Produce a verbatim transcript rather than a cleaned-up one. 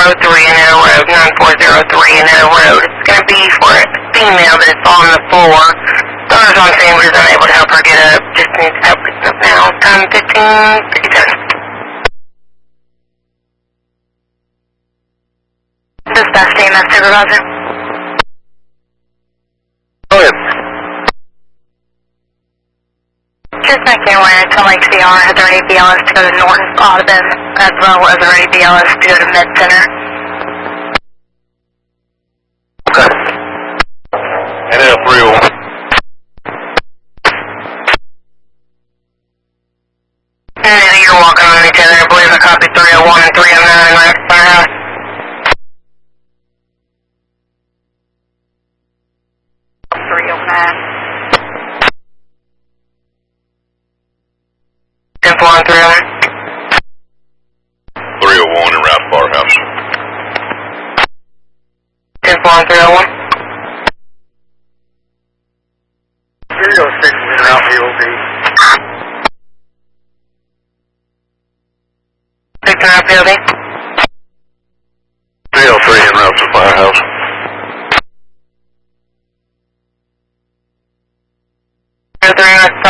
oh three in Edo Road, nine four oh three in Edo Road. It's going to be for a female that's on the floor. Daughter's on scene, but is unable to help her get up. Just needs help getting up now. Time fifteen fifty-seven. Dispatch team, that's supervisor. Go ahead. Just making you aware, it's Lake C R has their A B L S to go to North Audubon, as well as their A B L S to go to Med Center. Okay. And then three oh one. And then you're walking on each other. I believe I copy three oh one and three oh nine right at the firehouse. three oh nine. ten four and three oh one. three oh one and Route Firehouse. ten four and three oh one. three oh six and Route P O V. six and Route P O V. three oh three and Route to Firehouse. three oh three.